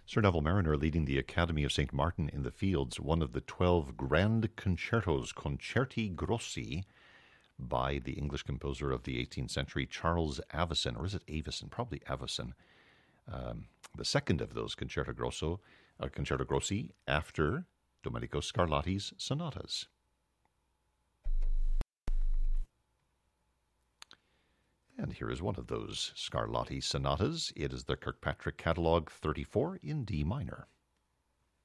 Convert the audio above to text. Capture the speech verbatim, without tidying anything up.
Sir Neville Mariner leading the Academy of Saint Martin in the Fields, one of the twelve grand concertos, Concerti Grossi, by the English composer of the eighteenth century, Charles Avison, or is it Avison? Probably Avison. Um, the second of those Concerto Grosso, uh, Concerto Grossi, after Domenico Scarlatti's sonatas. And here is one of those Scarlatti sonatas. It is the Kirkpatrick Catalogue thirty-four in D minor.